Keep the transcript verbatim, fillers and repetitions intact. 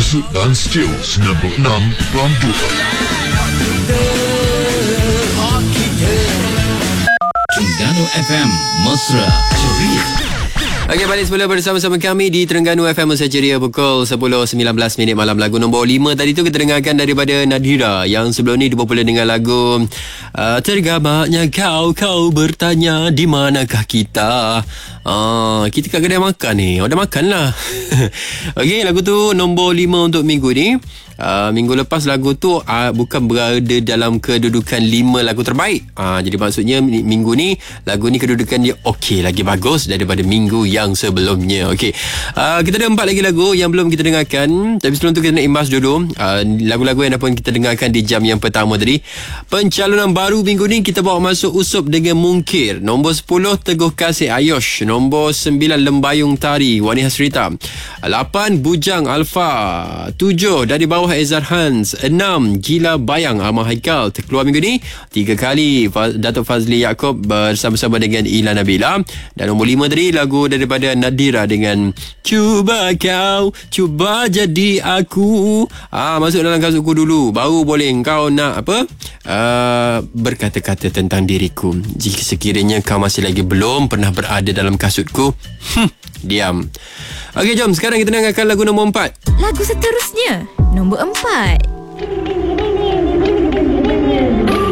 Muzik dan Skills sembilan puluh enam titik dua. Terengganu F M Mesra Ceria. Okey, balik semula bersama-sama kami di Terengganu F M Mesra Ceria pukul sepuluh sembilan belas minit malam. Lagu nombor lima tadi tu kita dengarkan daripada Nadira, yang sebelum ni dipopular dengan lagu uh, Tergamaknya kau, kau bertanya di manakah kita. Ah, kita kat kedai makan ni. Oh, dah makan lah. Okey, lagu tu nombor lima untuk minggu ni. Uh, minggu lepas lagu tu uh, bukan berada dalam kedudukan lima lagu terbaik. Uh, jadi maksudnya minggu ni lagu ni kedudukan dia okey, lagi bagus daripada minggu yang sebelumnya. Okey. Uh, kita ada empat lagi lagu yang belum kita dengarkan. Tapi sebelum tu kita nak imbas dulu uh, lagu-lagu yang dapat kita dengarkan di jam yang pertama tadi. Pencalonan baru minggu ni kita bawa masuk Usup dengan Mungkir. Nombor sepuluh Teguh Kasih Ayush. Nombor sembilan Lembayung Tari Wani Hasrita. lapan Bujang Alfa. tujuh dari bawah Ezar Hans. enam Gila Bayang Ahmad Haikal. Terkeluar minggu ni tiga kali Datuk Fazli Yaakob bersama-sama dengan Ila Nabila. Dan nombor lima tadi lagu daripada Nadira dengan Cuba Kau, Cuba Jadi Aku. Ah, masuk dalam kasutku dulu baru boleh kau nak apa uh, berkata-kata tentang diriku. Jika sekiranya kau masih lagi belum pernah berada dalam kasutku, hmm, diam. Okey, jom sekarang kita dengarkan lagu nombor empat. Lagu seterusnya nombor empat.